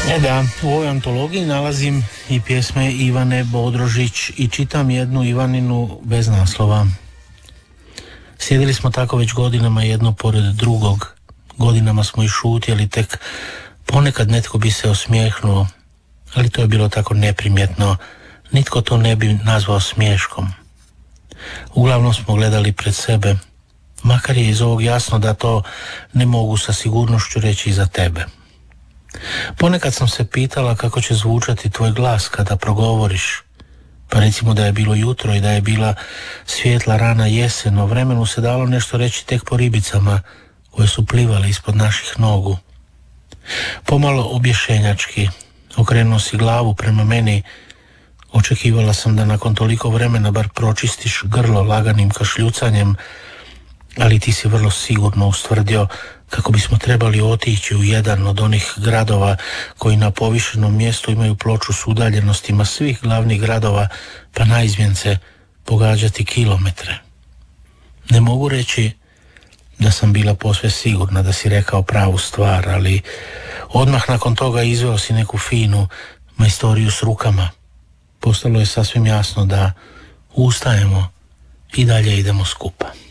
Da, u ovoj antologiji nalazim i pjesme Ivane Bodrožić i čitam jednu Ivaninu bez naslova. Sjedili smo tako već godinama jedno pored drugog. Godinama smo i šutjeli, tek ponekad netko bi se osmijehnuo, ali to je bilo tako neprimjetno, nitko to ne bi nazvao smiješkom. Uglavnom smo gledali pred sebe, makar je iz ovog jasno da to ne mogu sa sigurnošću reći i za tebe. Ponekad sam se pitala kako će zvučati tvoj glas kada progovoriš. Pa recimo da je bilo jutro i da je bila svijetla rana jesen, o vremenu se dalo nešto reći tek po ribicama koje su plivale ispod naših nogu. Pomalo objašnjenjački okrenuo si glavu prema meni. Očekivala sam da nakon toliko vremena bar pročistiš grlo laganim kašljucanjem, ali ti si vrlo sigurno ustvrdio kako bismo trebali otići u jedan od onih gradova koji na povišenom mjestu imaju ploču s udaljenostima svih glavnih gradova, pa naizmjence pogađati kilometre. Ne mogu reći da sam bila posve sigurna da si rekao pravu stvar, ali odmah nakon toga izveo si neku finu majstoriju s rukama. Postalo je sasvim jasno da ustajemo i dalje idemo skupa.